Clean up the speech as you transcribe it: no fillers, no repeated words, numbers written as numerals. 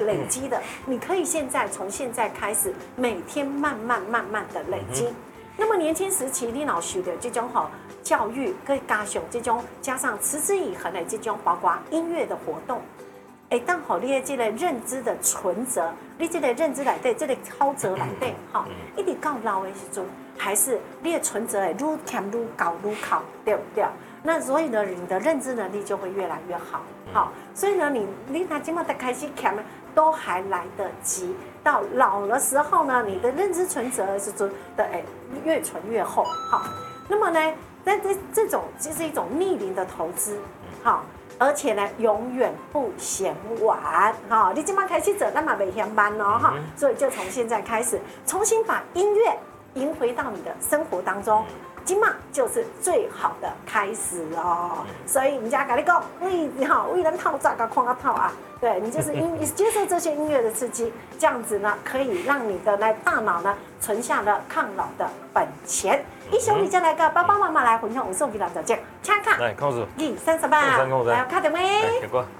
累积的，你可以从现在开始，每天慢慢的累积。那么年轻时期，你老学的这种教育跟加上这种加上持之以恒的这种，包括音乐的活动。当好你的这个认知的存折，你这个认知内底，这个操折内底，一直到老的时阵，还是你的存折会愈欠愈高愈考，对不对？那所以呢，你的认知能力就会越来越好。好，所以呢，你那今麦的开始欠都还来得及。到老的时候呢，你的认知存折是越存越厚。好，那么呢，这种就是一种逆龄的投资。好。而且呢，永远不嫌晚哈！你今晚开始做，那么每天班哦哈，所以就从现在开始，重新把音乐迎回到你的生活当中，今晚就是最好的开始哦。所以人家跟你讲，为人套炸个框个套啊，对你就是你接受这些音乐的刺激，这样子呢，可以让你的大脑呢存下了抗老的本钱。以上你再来个爸爸妈妈来分享，我送给大家，请看。 来，控制。 2、3、4，还有卡点没？ 结果。